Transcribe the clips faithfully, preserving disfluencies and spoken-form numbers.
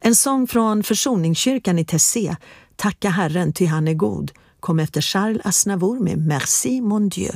En sång från Försoningskyrkan i Tessé, Tacka Herren ty han är god, kom efter Charles Aznavour med Merci mon Dieu.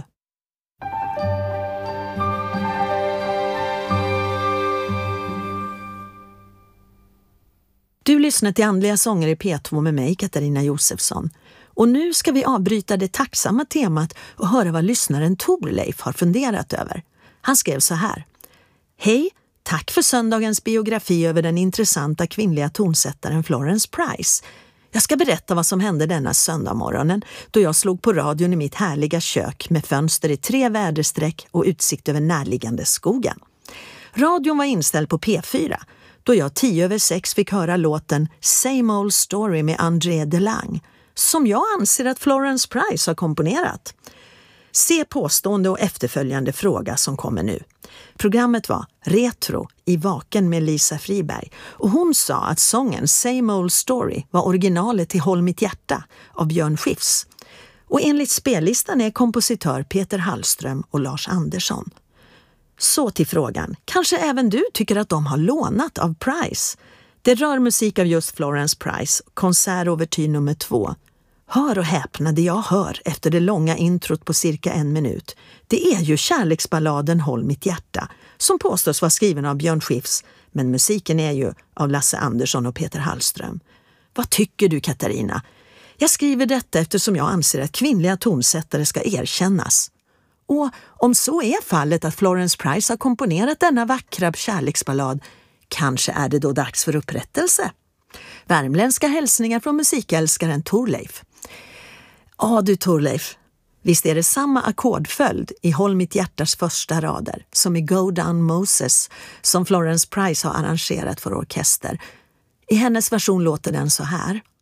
Du lyssnar till Andliga sånger i P två med mig, Katarina Josefsson. Och nu ska vi avbryta det tacksamma temat och höra vad lyssnaren Torleif har funderat över. Han skrev så här. Hej, tack för söndagens biografi över den intressanta kvinnliga tonsättaren Florence Price. Jag ska berätta vad som hände denna söndagmorgonen då jag slog på radion i mitt härliga kök med fönster i tre väderstreck och utsikt över närliggande skogen. Radion var inställd på P fyra då jag tio över sex fick höra låten Same Old Story med André Delang, som jag anser att Florence Price har komponerat. Se påstående och efterföljande fråga som kommer nu. Programmet var Retro i Vaken med Lisa Friberg och hon sa att sången Same Old Story var originalet till Håll mitt hjärta av Björn Skifs. Och enligt spellistan är kompositör Peter Hallström och Lars Andersson. Så till frågan, kanske även du tycker att de har lånat av Price? Det rör musik av just Florence Price, konsertovertyr nummer två. Hör och häpna det jag hör efter det långa introt på cirka en minut. Det är ju kärleksballaden Håll mitt hjärta, som påstås vara skriven av Björn Skifs, men musiken är ju av Lasse Andersson och Peter Hallström. Vad tycker du, Katarina? Jag skriver detta eftersom jag anser att kvinnliga tonsättare ska erkännas. Och om så är fallet att Florence Price har komponerat denna vackra kärleksballad, kanske är det då dags för upprättelse. Värmländska hälsningar från musikälskaren Torleif. Ja du Torleif, visst är det samma ackordföljd i Håll mitt hjärtas första rader som i Go Down Moses som Florence Price har arrangerat för orkester. I hennes version låter den så här.